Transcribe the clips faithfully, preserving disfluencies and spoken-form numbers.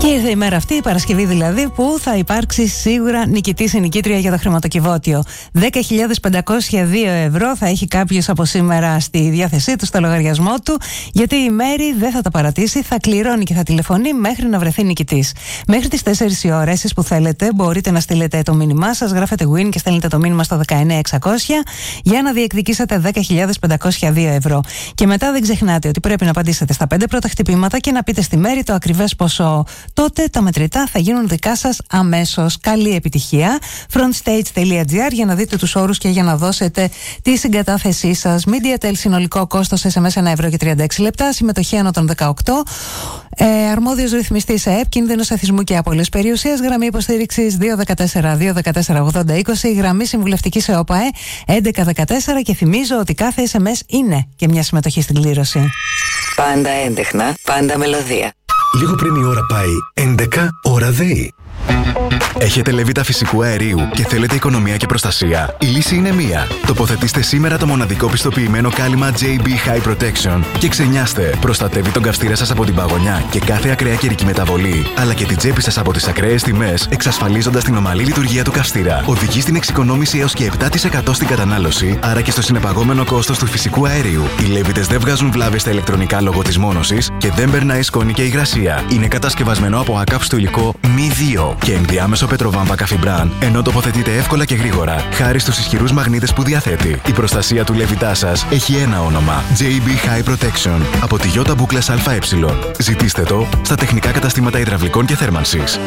ήρθε η μέρα αυτή, η Παρασκευή δηλαδή, που θα υπάρξει σίγουρα νικητής ή νικήτρια για το χρηματοκιβώτιο. δέκα χιλιάδες πεντακόσια δύο ευρώ θα έχει κάποιος από σήμερα στη διάθεσή του, στο λογαριασμό του, γιατί η Μέρη δεν θα τα παρατήσει, θα κληρώνει και θα τηλεφωνεί μέχρι να βρεθεί νικητής. Μέχρι τις τέσσερις η ώρα, εσείς που θέλετε, μπορείτε να στείλετε το μήνυμά σας, γράφετε win και στέλνετε το μήνυμα στο δεκαεννιά εξακόσια για να διεκδικήσετε δέκα χιλιάδες πεντακόσια δύο ευρώ. Και μετά δεν ξεχνάτε ότι πρέπει να απαντήσετε στα πέντε πρώτα χτυπήματα και να πείτε στη Μέρη το ακριβές ποσό. Τότε τα μετρητά θα γίνουν δικά σας αμέσως. Καλή επιτυχία. frontstage.gr για να δείτε τους όρους και για να δώσετε τη συγκατάθεσή σας. MediaTel, συνολικό κόστος ες εμ ες ένα ευρώ και τριάντα έξι λεπτά. Συμμετοχή άνω των δεκαοκτώ. Ε, αρμόδιος ρυθμιστής ΕΕΠ, κίνδυνος εθισμού και απώλειας περιουσίας. Γραμμή υποστήριξης δύο ένα τέσσερα δύο ένα τέσσερα ογδόντα είκοσι. Γραμμή συμβουλευτικής ΕΟΠΑΕ έντεκα δεκατέσσερα. Και θυμίζω ότι κάθε ες εμ ες είναι και μια συμμετοχή στην κλήρωση. Πάντα έντεχνα, πάντα μελωδία. Λίγο πριν η ώρα πάει έντεκα, ώρα ΔΕΗ. Έχετε λεβίτα φυσικού αερίου και θέλετε οικονομία και προστασία? Η λύση είναι μία. Τοποθετήστε σήμερα το μοναδικό πιστοποιημένο κάλυμα τζέι μπι High Protection και ξενιάστε. Προστατεύει τον καυστήρα σας από την παγωνιά και κάθε ακραία καιρική μεταβολή, αλλά και την τσέπη σας από τις ακραίες τιμές, εξασφαλίζοντας την ομαλή λειτουργία του καυστήρα. Οδηγεί στην εξοικονόμηση έως και επτά τοις εκατό στην κατανάλωση, άρα και στο συνεπαγόμενο κόστος του φυσικού αερίου. Οι λέβητες δεν βγάζουν βλάβες στα ηλεκτρονικά λόγω της μόνωσης και δεν περνάει σκόνη και υγρασία. Είναι κατασκευασμένο από ακάψτο υλικό μη δύο και ενδιάμεσο πετροβάμβα καφιμπράν, ενώ τοποθετείται εύκολα και γρήγορα, χάρη στους ισχυρούς μαγνήτες που διαθέτει. Η προστασία του λεβιτά σας έχει ένα όνομα: τζέι μπι High Protection από τη Ιώτα Μπούκλας ΑΕ. Ζητήστε το στα τεχνικά καταστήματα υδραυλικών και θέρμανσης.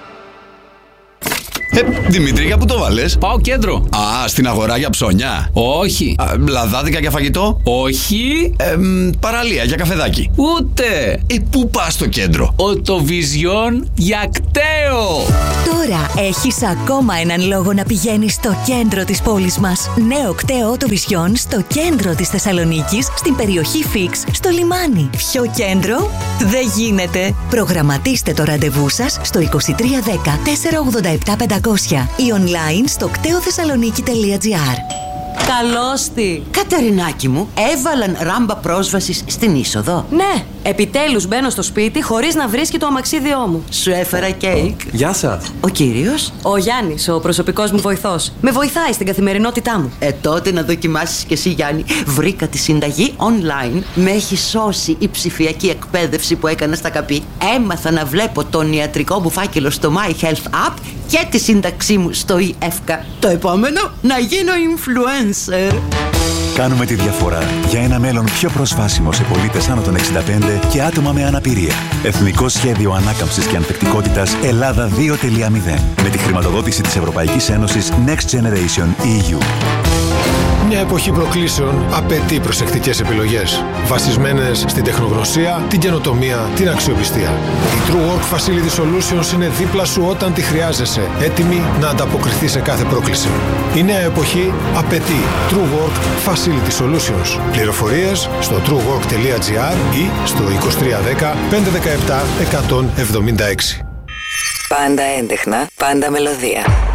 Ε, Δημήτρη, για πού το βάλες? Πάω κέντρο. Α, στην αγορά για ψώνια. Όχι. Α, λαδάδικα για φαγητό. Όχι. Ε, μ, παραλία για καφεδάκι. Ούτε. Ε, πού πας στο κέντρο? Οτοβιζιόν για κταίο. Τώρα έχεις ακόμα έναν λόγο να πηγαίνεις στο κέντρο της πόλης μας. Νέο κταίο Οτοβιζιόν στο κέντρο της Θεσσαλονίκης, στην περιοχή Φίξ, στο λιμάνι. Πιο κέντρο δεν γίνεται. Προγραμματίστε το ραντεβού σας στο είκοσι τρία δέκα τετρακόσια ογδόντα επτά πεντακόσια ή online στο κταίο θεσσαλονίκη τελεία τζι άρ. Καλώς τη. Κατερινάκη μου, έβαλαν ράμπα πρόσβασης στην είσοδο. Ναι, επιτέλους μπαίνω στο σπίτι χωρίς να βρίσκει το αμαξίδιό μου. Σου έφερα κέικ. Γεια σας. Ο κύριος? Ο Γιάννης, ο προσωπικός μου βοηθός. Με βοηθάει στην καθημερινότητά μου. Ε, τότε να δοκιμάσεις κι εσύ, Γιάννη. Βρήκα τη συνταγή online. Με έχει σώσει η ψηφιακή εκπαίδευση που έκανα στα καπί. Έμαθα να βλέπω τον ιατρικό μου φάκελο στο My Health App και τη σύνταξή μου στο ι-εύκα. Το επόμενο, να γίνω influencer. Κάνουμε τη διαφορά για ένα μέλλον πιο προσβάσιμο σε πολίτες άνω των εξήντα πέντε και άτομα με αναπηρία. Εθνικό Σχέδιο Ανάκαμψης και Ανθεκτικότητας Ελλάδα δύο τελεία μηδέν με τη χρηματοδότηση της Ευρωπαϊκής Ένωσης Next Generation ι γιου. Μια εποχή προκλήσεων απαιτεί προσεκτικές επιλογές, βασισμένες στην τεχνογνωσία, την καινοτομία, την αξιοπιστία. Η True Work Facility Solutions είναι δίπλα σου όταν τη χρειάζεσαι, έτοιμη να ανταποκριθεί σε κάθε πρόκληση. Η νέα εποχή απαιτεί True Work Facility Solutions. Πληροφορίες στο truework τελεία τζι άρ ή στο είκοσι τρία δέκα πεντακόσια δεκαεπτά εκατόν εβδομήντα έξι. Πάντα έντεχνα, πάντα μελωδία.